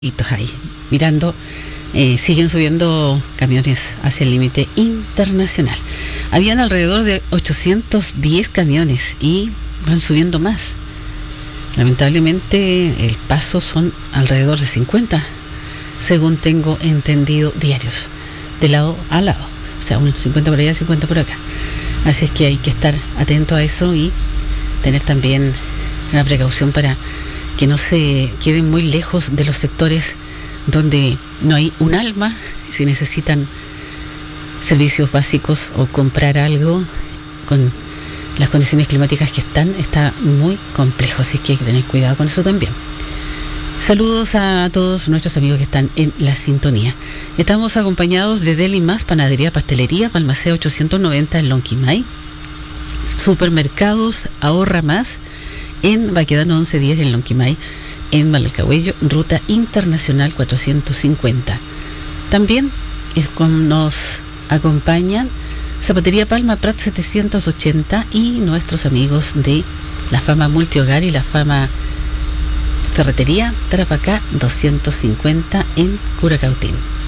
ahí, mirando, siguen subiendo camiones hacia el límite internacional. Habían alrededor de 810 camiones y van subiendo más. Lamentablemente el paso son alrededor de 50, según tengo entendido, diarios, de lado a lado. O sea, 50 por allá, 50 por acá. Así es que hay que estar atento a eso y tener también una precaución para que no se queden muy lejos de los sectores donde no hay un alma. Si necesitan servicios básicos o comprar algo, con las condiciones climáticas que está muy complejo, así que hay que tener cuidado con eso también. Saludos a todos nuestros amigos que están en la sintonía. Estamos acompañados de Deli Más, Panadería, Pastelería, Balmaceda 890 en Lonquimay. Supermercados Ahorra Más en Baquedano 1110 en Lonquimay, en Malalcahuello, Ruta Internacional 450. También nos acompañan Zapatería Palma Prat 780 y nuestros amigos de la Fama Multihogar y la Fama Ferretería Tarapacá 250 en Curacautín.